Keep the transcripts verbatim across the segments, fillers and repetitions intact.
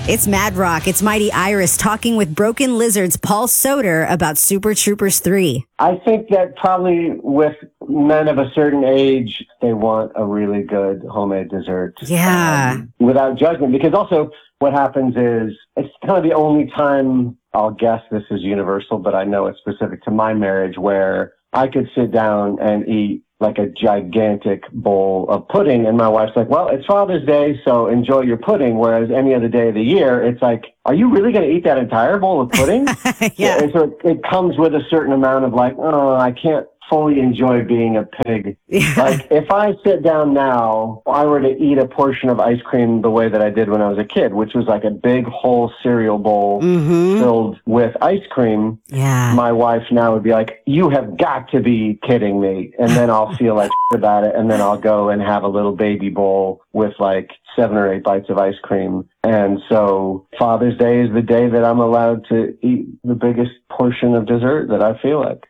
It's Mad Rock. It's Mighty Iris talking with Broken Lizard's Paul Soter about Super Troopers three. I think that probably with men of a certain age, they want a really good homemade dessert. Yeah. Um, without judgment. Because also what happens is it's kind of the only time, I'll guess this is universal, but I know it's specific to my marriage, where I could sit down and eat like a gigantic bowl of pudding. And my wife's like, well, it's Father's Day, so enjoy your pudding. Whereas any other day of the year, it's like, are you really going to eat that entire bowl of pudding? Yeah. And so it, it comes with a certain amount of like, oh, I can't fully enjoy being a pig. Yeah. Like if I sit down now, I were to eat a portion of ice cream the way that I did when I was a kid, which was like a big whole cereal bowl mm-hmm. filled with ice cream. Yeah. My wife now would be like, you have got to be kidding me. And then I'll feel like about it. And then I'll go and have a little baby bowl with like seven or eight bites of ice cream. And so Father's Day is the day that I'm allowed to eat the biggest portion of dessert that I feel like.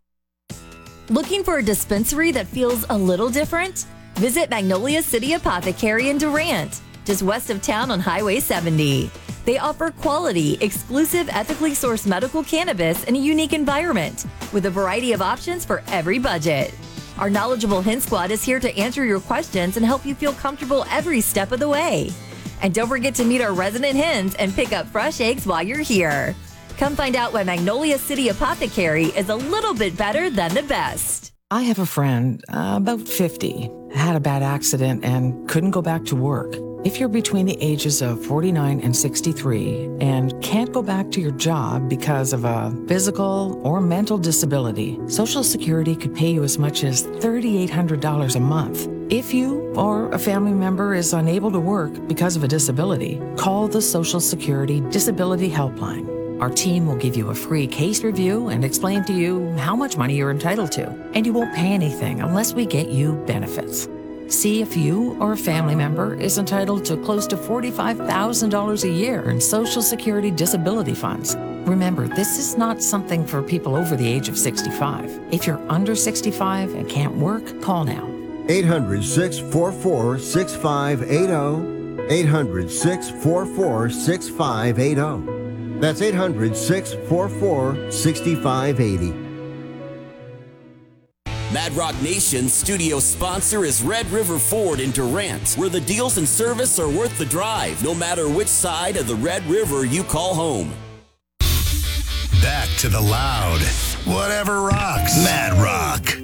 Looking for a dispensary that feels a little different? Visit Magnolia City Apothecary in Durant, just west of town on Highway seventy. They offer quality, exclusive, ethically sourced medical cannabis in a unique environment with a variety of options for every budget. Our knowledgeable Hen Squad is here to answer your questions and help you feel comfortable every step of the way. And don't forget to meet our resident hens and pick up fresh eggs while you're here. Come find out why Magnolia City Apothecary is a little bit better than the best. I have a friend, uh, about fifty, had a bad accident and couldn't go back to work. If you're between the ages of forty-nine and sixty-three and can't go back to your job because of a physical or mental disability, Social Security could pay you as much as three thousand eight hundred dollars a month. If you or a family member is unable to work because of a disability, call the Social Security Disability Helpline. Our team will give you a free case review and explain to you how much money you're entitled to, and you won't pay anything unless we get you benefits. See if you or a family member is entitled to close to forty-five thousand dollars a year in Social Security disability funds. Remember, this is not something for people over the age of sixty-five. If you're under sixty-five and can't work, call now. eight hundred, six four four, six five eight zero. eight hundred, six four four, six five eight zero. That's eight hundred, six four four, six five eight zero. Mad Rock Nation's studio sponsor is Red River Ford in Durant, where the deals and service are worth the drive, no matter which side of the Red River you call home. Back to the loud, whatever rocks. Mad Rock.